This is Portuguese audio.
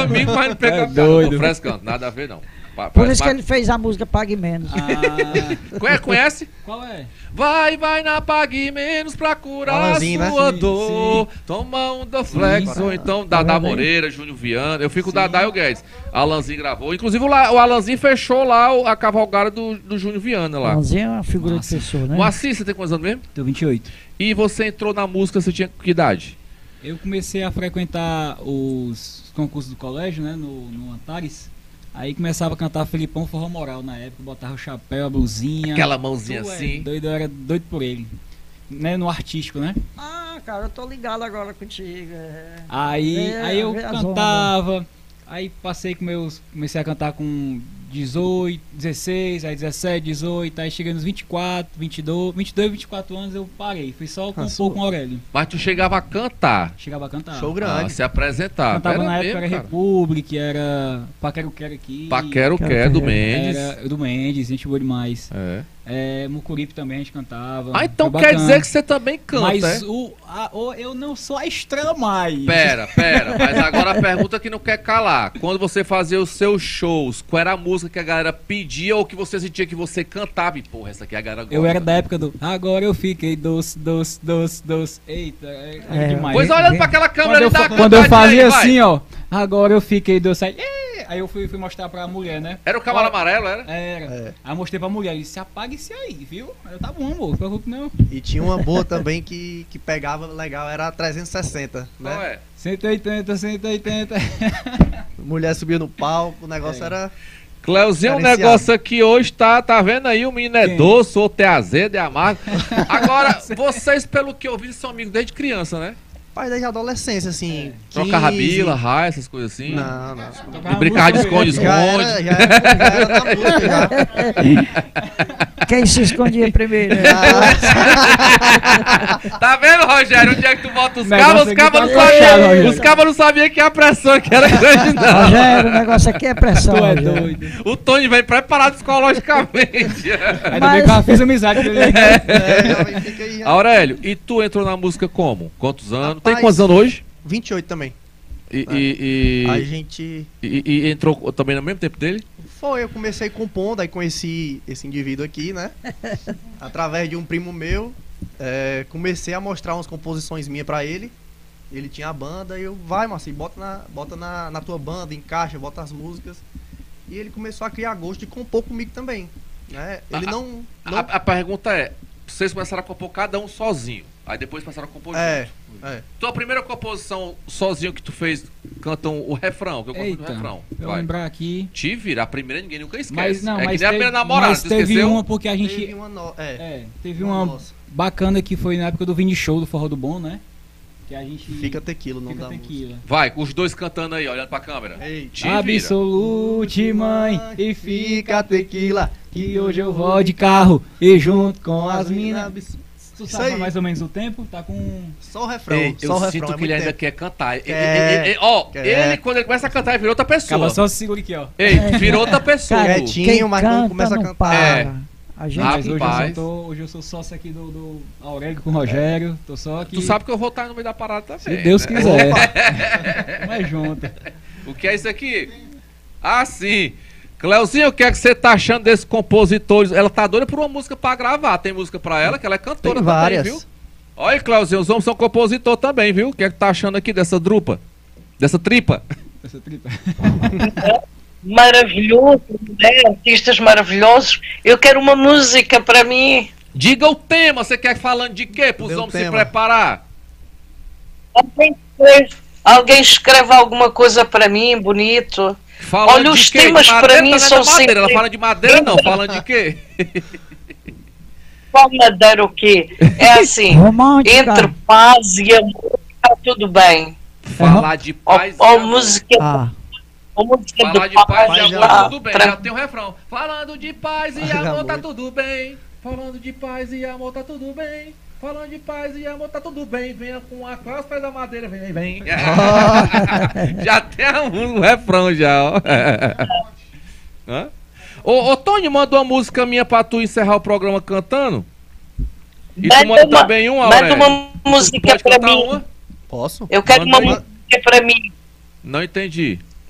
amigo, mas não pega doido. Tô frescando, nada a ver não. Por isso que ele fez a música Pague Menos. Conhece? Qual é? Vai na Pague Menos pra curar Alanzinho, a sua né? dor. Toma um Doflex, ou então Dadá Moreira, Júnior Viana. Eu fico o Dadá e o Guedes. Alanzinho gravou. Inclusive o Alanzinho fechou lá a cavalgada do Júnior Viana lá. Alanzinho é uma figura de pessoa, né? Moacir, você tem quantos anos mesmo? Tenho 28. E você entrou na música, você tinha que idade? Eu comecei a frequentar os concursos do colégio, né, no Antares. Aí começava a cantar Felipão Forró Moral na época, botava o chapéu, a blusinha. Aquela mãozinha assim. Doido, eu era doido por ele. Né, no artístico, né? Ah, cara, eu tô ligado agora contigo. Aí eu cantava, aí comecei a cantar com 18, 16, aí 17, 18, aí cheguei nos 24, 22, 24 anos eu parei, fui só compor com o Aurélio. Mas tu chegava a cantar? Chegava a cantar. Show grande. Se apresentar. Cantava na época, mesmo, era cara. República, era Paquero Quero aqui. Paquero Quero, do Mendes. Era do Mendes, gente boa demais. É. Mucuripe também a gente cantava. Ah, então Foi quer bacana. dizer que você também canta, Mas é? eu não sou a estrela mais. Pera, mas agora a pergunta que não quer calar. Quando você fazia os seus shows, qual era a música que a galera pedia ou que você sentia que você cantava? E porra, essa aqui a galera gosta. Eu era da época do agora eu fiquei doce, doce, doce, doce. Eita, é demais. Pois olhando pra aquela câmera Quando eu fazia assim, ó, agora eu fiquei doce. Aí eu fui mostrar pra mulher, né? Era o Camaro Amarelo, era? Era. Aí eu mostrei pra mulher, ele disse, apaga isso aí, viu? Aí eu, tá bom, amor, não preocupe não. E tinha uma boa também que pegava legal, era a 360, né? Não é? 180, 180. Mulher subia no palco, o negócio era... Cleuzinho, um diferenciado. negócio aqui hoje tá vendo aí, o menino é Quem? doce, outro é azedo, é amargo. Agora, vocês, pelo que eu vi, são amigos desde criança, né? Pai desde a adolescência, assim. Trocava 15. bila, raia, essas coisas assim. Não. E brincava de esconde-esconde. Já era na música, já. Quem se escondia primeiro? Tá vendo, Rogério? Onde é que tu bota os Negócio cabos? Os aqui cabos tá não fechado, sabiam. Rogério. Os cabos não sabiam que a pressão que era grande, não. Rogério, o negócio aqui é pressão. Tu é Rogério. doido. O Tony vem preparado psicologicamente. Ainda bem que eu fiz amizade com ele. Já fica aí, já. Aurélio, e tu entrou na música como? Quantos anos? Tem Rapaz, quantos anos hoje? 28 também. E A gente... entrou também no mesmo tempo dele? Eu comecei compondo, aí conheci esse indivíduo aqui, né? Através de um primo meu, comecei a mostrar umas composições minhas pra ele. Ele tinha a banda, e eu, vai, Marcinho, bota na tua banda, encaixa, bota as músicas. E ele começou a criar gosto de compor comigo também, né? Ele não... A pergunta é, vocês começaram a compor cada um sozinho, aí depois passaram a compor junto. Tua primeira composição sozinho que tu fez, cantam o refrão, que eu canto o refrão. Eu lembrar aqui. Te vira, a primeira ninguém nunca esquece. Mas não, é mas que nem a primeira namorada, mas tu teve esqueceu? uma porque a gente... Teve Teve uma bacana que foi na época do Vini Show do Forró do Bom, né? Que a gente... Fica tequila, não Fica dá tequila. Vai, com os dois cantando aí, olhando pra câmera. Ei, Te vira. Absolute, mãe, e fica tequila, que hoje eu vou de carro e junto com as minas. Tu Isso sabe aí. mais ou menos o tempo? Tá com... Só o refrão, Ei, só eu o refrão. sinto é que ele muito ainda tempo. quer cantar. Quer. Ele, quando ele começa a cantar, ele virou outra pessoa. Acaba só segura aqui, ó. Ei, virou outra pessoa. Cara, Quietinho, quem mas quando canta começa a não cantar- para. A gente Mas Rapaz. hoje eu sou sócio aqui do Aurélio com o Rogério. Tô só aqui. Tu sabe que eu vou estar no meio da parada também. Se Deus né? quiser. Mas junto. O que é isso aqui? Ah, sim. Cleuzinho, o que é que você tá achando desses compositores? Ela tá doida por uma música pra gravar. Tem música pra ela, que ela é cantora Tem várias. também, viu? Olha, Cleuzinho, os homens são compositor também, viu? O que é que tá achando aqui dessa drupa? Dessa tripa? Essa tripa. Maravilhoso, né? Artistas maravilhosos. Eu quero uma música para mim. Diga o tema, você quer falando de quê? Pros Dê o homens se tema. preparar. Alguém escreve alguma coisa para mim, bonito. Falando Olha, de os quê? temas De para madeira, mim tá são vendo madeira? Ela sempre- fala de madeira não, falando de quê? Qual madeira o quê? É assim, Romântica. entre paz e amor, está tudo bem. Falar de paz Ou e amor. música, Ah, ou música Falar de paz e amor, tá tudo bem. pra- Já tem um refrão. Falando de paz e amor, tá tudo bem. Falando de paz e amor, tá tudo bem. Falando de paz e amor, tá tudo bem. Venha com a classe, faz da madeira, vem. Já tem um refrão já, ó. Hã? Ô, Tony, mandou uma música minha pra tu encerrar o programa cantando? E tu manda também um, manda Aurélio? uma música Pode para cantar mim. uma? Posso? Eu quero Manda uma aí. música para mim. Não entendi.